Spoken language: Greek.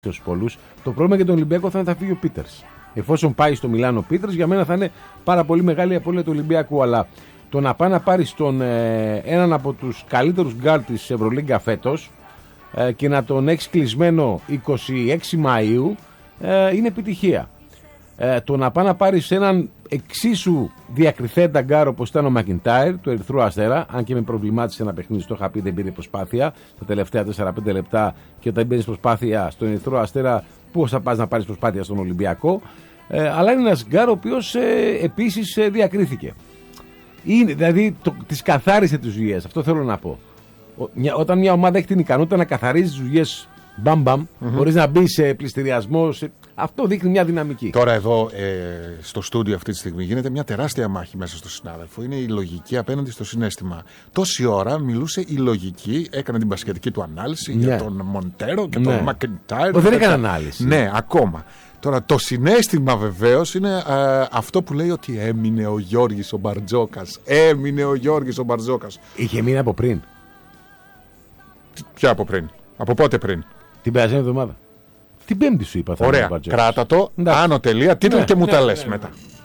πολλούς. Το πρόβλημα για τον Ολυμπιακό θα είναι θα φύγει ο Πίτερς. Εφόσον πάει στο Μιλάνο ο Πίτερς, για μένα θα είναι πάρα πολύ μεγάλη απώλεια του Ολυμπιακού. Αλλά το να πάει να πάρει έναν από τους καλύτερους γκάρ της Ευρωλίγκα φέτος και να τον έχει κλεισμένο 26 Μαΐου είναι επιτυχία. Το να πάει να πάρει έναν εξίσου διακριθέντα γκάρ όπως ήταν ο Μακιντάιρ του Ερυθρού Αστέρα, αν και με προβλημάτισε ένα παιχνίδι, το είχα πει, δεν πήρε προσπάθεια τα τελευταία 4-5 λεπτά, και όταν μπαίνει προσπάθεια στον Ερυθρό Αστέρα, πώς θα πας να πάρεις προσπάθεια στον Ολυμπιακό. Αλλά είναι ένας γκάρ ο οποίος επίσης διακρίθηκε. Δηλαδή τις καθάρισε τις δουλειές, αυτό θέλω να πω. Όταν μια ομάδα έχει την ικανότητα να καθαρίζει τις δουλειές μπαμ, χωρίς να μπει σε πληστηριασμό, αυτό δείχνει μια δυναμική. Τώρα εδώ στο στούντιο αυτή τη στιγμή γίνεται μια τεράστια μάχη μέσα στο συνάδελφο. Είναι η λογική απέναντι στο συναίσθημα. Τόση ώρα μιλούσε η λογική, έκανε την μπασκετική του ανάλυση για τον Μοντέρο και τον Μακεντάιρ. Δεν έκανε ανάλυση. Ναι, ακόμα. Τώρα το συναίσθημα βεβαίως είναι αυτό που λέει ότι έμεινε ο Γιώργης ο Μπαρτζόκας. Έμεινε ο Γιώργης ο Μπαρτζόκας. Είχε μείνει από πριν. Ποια από πριν? Από πότε πριν? Την περασμένη εβδομάδα. Την Πέμπτη σου είπα. Ωραία, κράτα το, άνω τελεία, τίτλο και μου τα λες μετά.